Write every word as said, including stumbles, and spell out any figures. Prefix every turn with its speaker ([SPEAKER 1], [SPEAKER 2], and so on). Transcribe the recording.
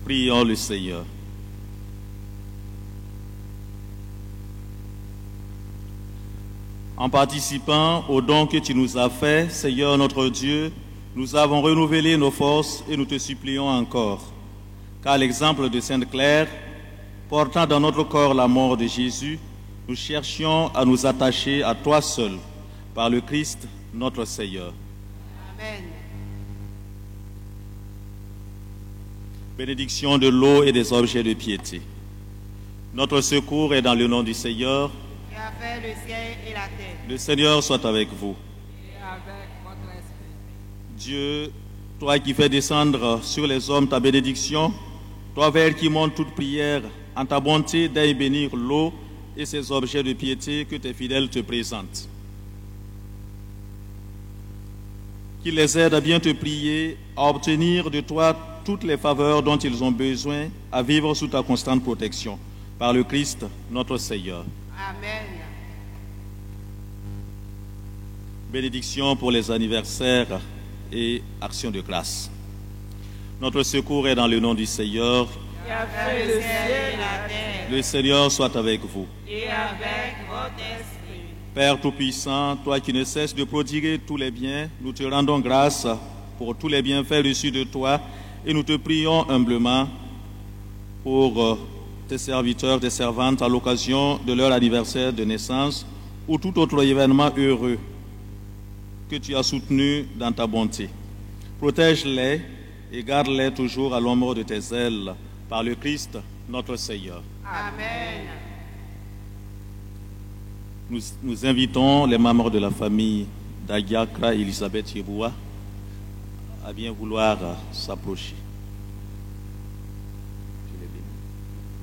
[SPEAKER 1] Prions le Seigneur. En participant au don que tu nous as fait, Seigneur notre Dieu, nous avons renouvelé nos forces et nous te supplions encore. Car l'exemple de Sainte Claire, portant dans notre corps la mort de Jésus, nous cherchions à nous attacher à toi seul, par le Christ notre Seigneur.
[SPEAKER 2] Amen.
[SPEAKER 1] Bénédiction de l'eau et des objets de piété. Notre secours est dans le nom du Seigneur.
[SPEAKER 2] Qui a fait le ciel et la terre.
[SPEAKER 1] Le Seigneur soit avec vous.
[SPEAKER 2] Et avec votre esprit.
[SPEAKER 1] Dieu, toi qui fais descendre sur les hommes ta bénédiction, toi vers qui monte toute prière, en ta bonté d'aille bénir l'eau et ces objets de piété que tes fidèles te présentent. Qu'il les aide à bien te prier, à obtenir de toi toutes les faveurs dont ils ont besoin, à vivre sous ta constante protection. Par le Christ, notre Seigneur.
[SPEAKER 2] Amen.
[SPEAKER 1] Bénédiction pour les anniversaires et actions de grâce. Notre secours est dans le nom du Seigneur.
[SPEAKER 2] Qui a fait le ciel et la terre.
[SPEAKER 1] Le Seigneur soit avec vous.
[SPEAKER 2] Et avec votre esprit.
[SPEAKER 1] Père Tout-Puissant, toi qui ne cesses de prodiguer tous les biens, nous te rendons grâce pour tous les bienfaits reçus de toi et nous te prions humblement pour tes serviteurs, tes servantes à l'occasion de leur anniversaire de naissance ou tout autre événement heureux que tu as soutenu dans ta bonté. Protège-les et garde-les toujours à l'ombre de tes ailes par le Christ notre Seigneur.
[SPEAKER 2] Amen.
[SPEAKER 1] Nous, nous invitons les membres de la famille d'Agiakra et Elisabeth Yeboua à bien vouloir s'approcher.